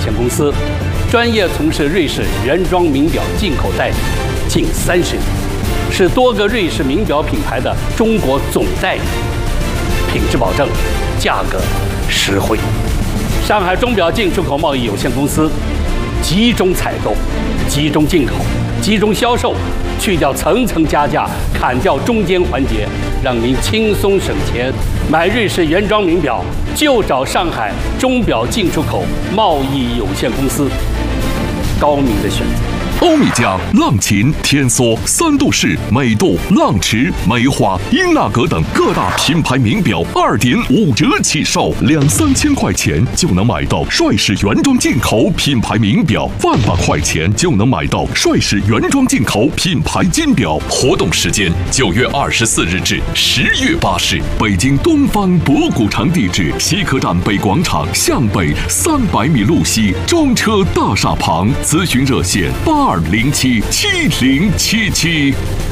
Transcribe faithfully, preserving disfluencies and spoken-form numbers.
限公司，专业从事瑞士原装名表进口代理近三十年，是多个瑞士名表品牌的中国总代理，品质保证，价格实惠。上海钟表进出口贸易有限公司集中采购、集中进口、集中销售，去掉层层加价，砍掉中间环节，让您轻松省钱。买瑞士原装名表就找上海钟表进出口贸易有限公司，高明的选择。 欧米茄、浪琴、天梭、三度式、美度、浪驰、梅花、英纳格等各大品牌名表二点五折起售，两三千块钱就能买到帅士原装进口品牌名表，万把块钱就能买到帅士原装进口品牌金表。活动时间九月二十四日至十月八日，北京东方博古城地址西客站北广场向北三百米路西中车大厦旁，咨询热线八二零七七零七七。